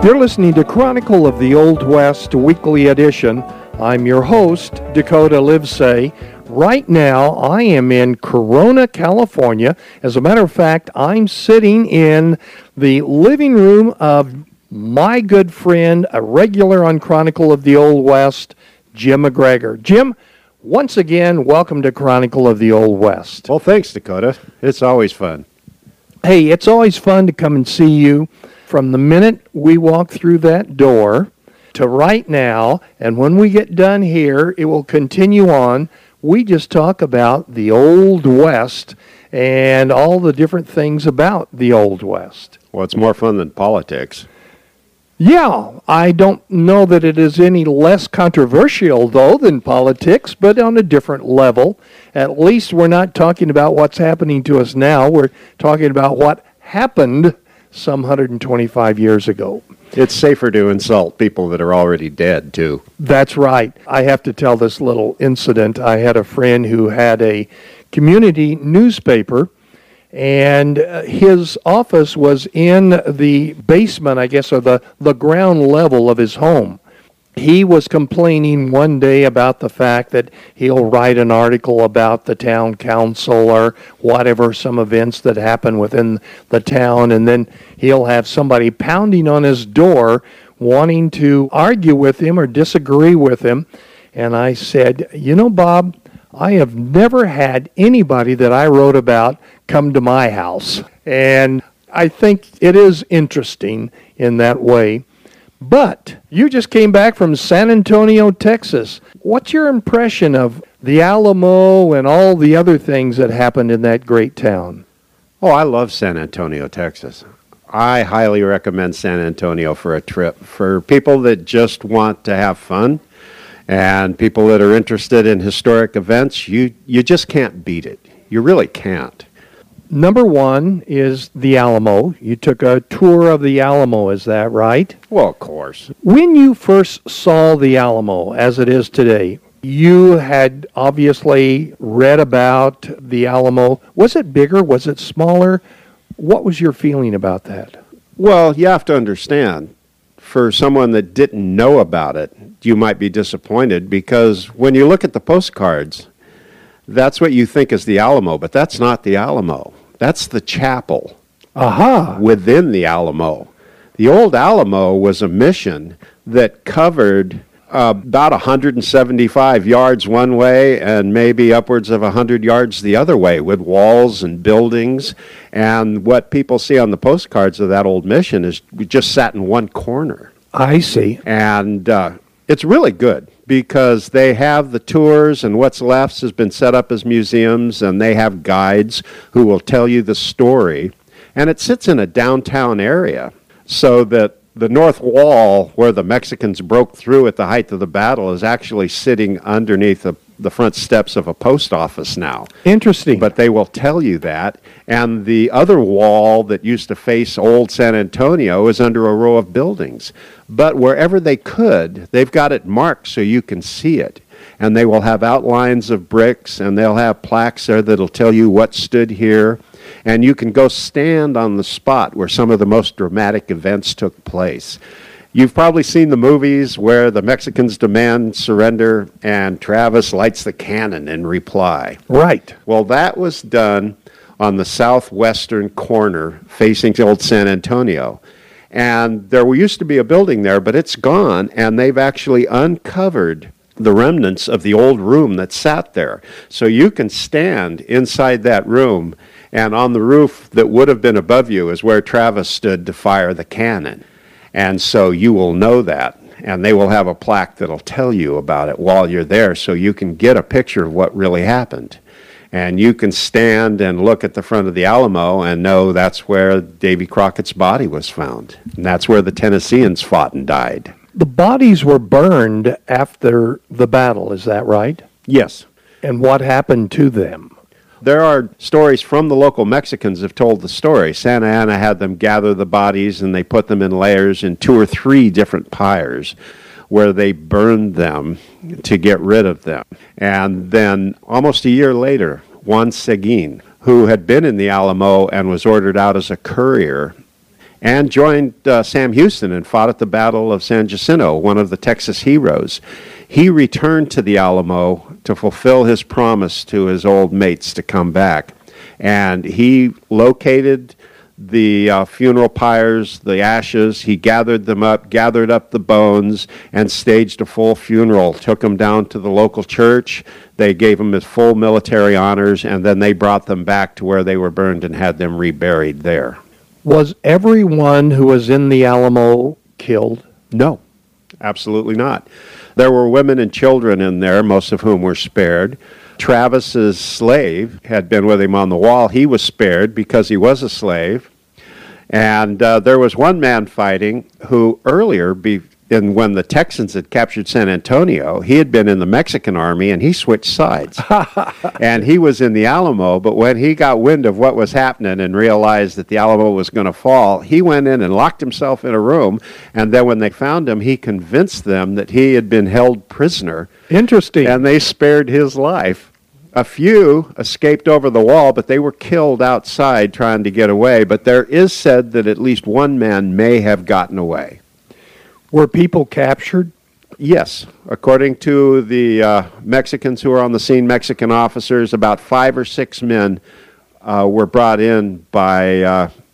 You're listening to Chronicle of the Old West Weekly Edition. I'm your host, Dakota Livesay. Right now, I am in Corona, California. As a matter of fact, I'm sitting in the living room of my good friend, a regular on Chronicle of the Old West, Jim McGregor. Jim, once again, welcome to Chronicle of the Old West. Well, thanks, Dakota. It's always fun. Hey, it's always fun to come and see you. From the minute we walk through that door to right now, and when we get done here, it will continue on. We just talk about the Old West and all the different things about the Old West. Well, it's more fun than politics. Yeah, I don't know that it is any less controversial, though, than politics, but on a different level. At least we're not talking about what's happening to us now. We're talking about what happened some 125 years ago. It's safer to insult people that are already dead, too. That's right. I have to tell this little incident. I had a friend who had a community newspaper, and his office was in the basement, I guess, or the ground level of his home. He was complaining one day about the fact that he'll write an article about the town council or whatever, some events that happen within the town, and then he'll have somebody pounding on his door wanting to argue with him or disagree with him. And I said, you know, Bob, I have never had anybody that I wrote about come to my house. And I think it is interesting in that way. But you just came back from San Antonio, Texas. What's your impression of the Alamo and all the other things that happened in that great town? Oh, I love San Antonio, Texas. I highly recommend San Antonio for a trip. For people that just want to have fun and people that are interested in historic events, you just can't beat it. You really can't. Number one is the Alamo. You took a tour of the Alamo, is that right? Well, of course. When you first saw the Alamo as it is today, you had obviously read about the Alamo. Was it bigger? Was it smaller? What was your feeling about that? Well, you have to understand, for someone that didn't know about it, you might be disappointed because when you look at the postcards, that's what you think is the Alamo, but that's not the Alamo. That's the chapel within the Alamo. The old Alamo was a mission that covered about 175 yards one way and maybe upwards of 100 yards the other way with walls and buildings. And what people see on the postcards of that old mission is we just sat in one corner. I see. And it's really good because they have the tours, and what's left has been set up as museums, and they have guides who will tell you the story. And it sits in a downtown area so that the north wall where the Mexicans broke through at the height of the battle is actually sitting underneath the front steps of a post office now. Interesting. But they will tell you that. And the other wall that used to face old San Antonio is under a row of buildings. But wherever they could, they've got it marked so you can see it. And they will have outlines of bricks, and they'll have plaques there that'll tell you what stood here. And you can go stand on the spot where some of the most dramatic events took place. You've probably seen the movies where the Mexicans demand surrender and Travis lights the cannon in reply. Right. Well, that was done on the southwestern corner facing old San Antonio. And there used to be a building there, but it's gone, and they've actually uncovered the remnants of the old room that sat there. So you can stand inside that room, and on the roof that would have been above you is where Travis stood to fire the cannon. And so you will know that, and they will have a plaque that'll tell you about it while you're there so you can get a picture of what really happened. And you can stand and look at the front of the Alamo and know that's where Davy Crockett's body was found. And that's where the Tennesseans fought and died. The bodies were burned after the battle, is that right? Yes. And what happened to them? There are stories from the local Mexicans have told the story. Santa Anna had them gather the bodies, and they put them in layers in 2 or 3 different pyres where they burned them to get rid of them. And then almost a year later, Juan Seguin, who had been in the Alamo and was ordered out as a courier, and joined Sam Houston and fought at the Battle of San Jacinto, one of the Texas heroes. He returned to the Alamo to fulfill his promise to his old mates to come back. And he located the funeral pyres, the ashes. He gathered them up, gathered up the bones, and staged a full funeral. Took them down to the local church. They gave him his full military honors, and then they brought them back to where they were burned and had them reburied there. Was everyone who was in the Alamo killed? No, absolutely not. There were women and children in there, most of whom were spared. Travis's slave had been with him on the wall. He was spared because he was a slave. And there was one man fighting who earlier, when the Texans had captured San Antonio, he had been in the Mexican army and he switched sides. And he was in the Alamo, but when he got wind of what was happening and realized that the Alamo was going to fall, he went in and locked himself in a room. And then when they found him, he convinced them that he had been held prisoner. Interesting. And they spared his life. A few escaped over the wall, but they were killed outside trying to get away. But there is said that at least one man may have gotten away. Were people captured? Yes. According to the Mexicans who were on the scene, Mexican officers, about 5 or 6 men were brought in by